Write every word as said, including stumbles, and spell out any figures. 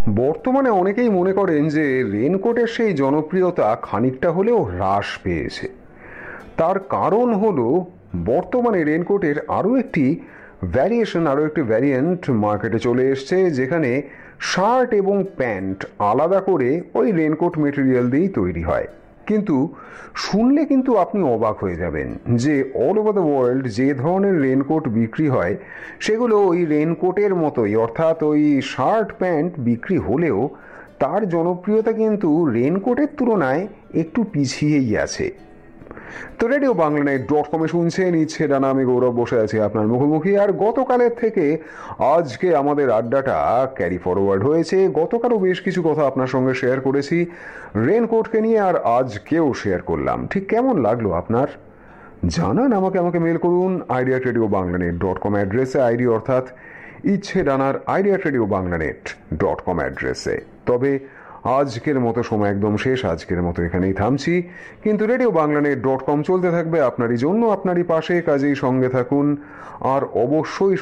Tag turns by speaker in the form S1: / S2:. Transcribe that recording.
S1: বর্তমানে অনেকেই মনে করেন যে রেনকোটের সেই জনপ্রিয়তা খানিকটা হলেও হ্রাস পেয়েছে। তার কারণ হলো বর্তমানে রেনকোটের আরও একটি ভ্যারিয়েশন, আরও একটি ভ্যারিয়েন্ট মার্কেটে চলে এসছে, যেখানে শার্ট এবং প্যান্ট আলাদা করে ওই রেনকোট মেটেরিয়াল দিয়েই তৈরি হয়। কিন্তু শুনলে কিন্তু আপনি অবাক হয়ে যাবেন যে অল ওভার দ্য ওয়ার্ল্ড যে ধরনের রেনকোট বিক্রি হয় সেগুলো ওই রেনকোটের মতোই, অর্থাৎ ওই শার্ট প্যান্ট বিক্রি হলেও তার জনপ্রিয়তা কিন্তু রেনকোটের তুলনায় একটু পিছিয়েই আছে। তো রেডিও বাংলানেট ডট কমে শুনছেন ইচ্ছে ডানা, আমি গৌরব বসে আছি আপনার মুখোমুখি। আর গতকালের থেকে আজকে আমাদের আড্ডাটা ক্যারি ফরওয়ার্ড হয়েছে। গতকালও বেশ কিছু কথা আপনার সঙ্গে শেয়ার করেছি রেনকোটকে নিয়ে, আর আজকেও শেয়ার করলাম। ঠিক কেমন লাগলো আপনার জানান আমাকে। আমাকে মেল করুন আইডিয়া রেডিও বাংলানেট ডট কম অ্যাড্রেসে, আইডি অর্থাৎ ইচ্ছে ডানার আইডিয়া রেডিও বাংলানেট ডট কম অ্যাড্রেসে। তবে আজকের মতো সময় একদম শেষ, আজকের মতো এখানেই থামছি, কিন্তু রেডিও বাংলানেট ডট কম চলতে থাকবে আপনারই জন্য, আপনারই পাশে। কাজেই সঙ্গে থাকুন, আর অবশ্যই